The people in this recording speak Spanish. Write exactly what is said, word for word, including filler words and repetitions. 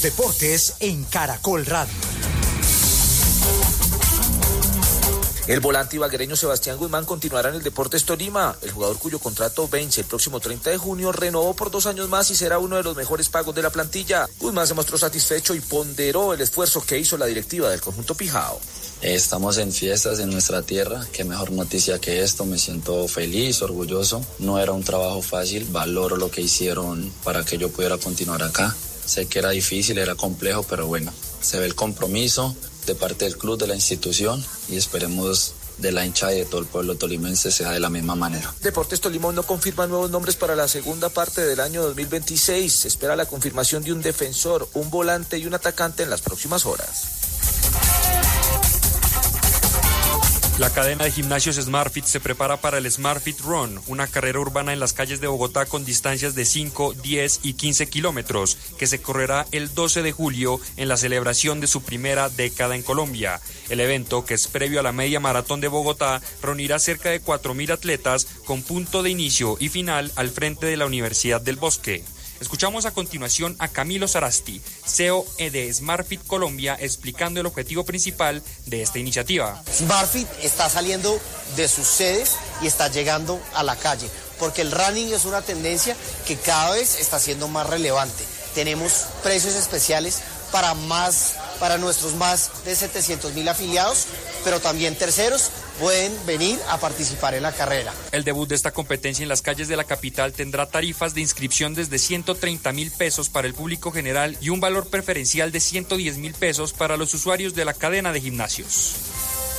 Los deportes en Caracol Radio. El volante ibaguereño Sebastián Guzmán continuará en el Deportes Tolima. El jugador cuyo contrato vence el próximo treinta de junio renovó por dos años más y será uno de los mejores pagos de la plantilla. Guzmán se mostró satisfecho y ponderó el esfuerzo que hizo la directiva del conjunto Pijao. Estamos en fiestas en nuestra tierra, qué mejor noticia que esto, me siento feliz, orgulloso. No era un trabajo fácil, valoro lo que hicieron para que yo pudiera continuar acá. Sé que era difícil, era complejo, pero bueno, se ve el compromiso de parte del club, de la institución, y esperemos de la hinchada y de todo el pueblo tolimense sea de la misma manera. Deportes Tolima no confirma nuevos nombres para la segunda parte del año dos mil veintiséis. Se espera la confirmación de un defensor, un volante y un atacante en las próximas horas. La cadena de gimnasios SmartFit se prepara para el SmartFit Run, una carrera urbana en las calles de Bogotá con distancias de cinco, diez y quince kilómetros, que se correrá el doce de julio en la celebración de su primera década en Colombia. El evento, que es previo a la media maratón de Bogotá, reunirá cerca de cuatro mil atletas con punto de inicio y final al frente de la Universidad del Bosque. Escuchamos a continuación a Camilo Sarasti, C E O de SmartFit Colombia, explicando el objetivo principal de esta iniciativa. SmartFit está saliendo de sus sedes y está llegando a la calle, porque el running es una tendencia que cada vez está siendo más relevante. Tenemos precios especiales para más, para nuestros más de setecientos mil afiliados, pero también terceros pueden venir a participar en la carrera. El debut de esta competencia en las calles de la capital tendrá tarifas de inscripción desde ciento treinta mil pesos para el público general y un valor preferencial de ciento diez mil pesos para los usuarios de la cadena de gimnasios.